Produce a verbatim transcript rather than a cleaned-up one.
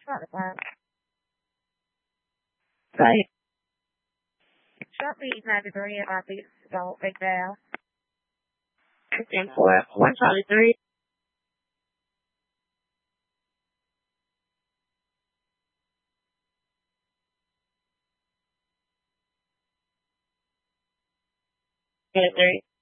Right. Shortly my degree at Arby's so big there. Fifteen four one Charlie three. Three.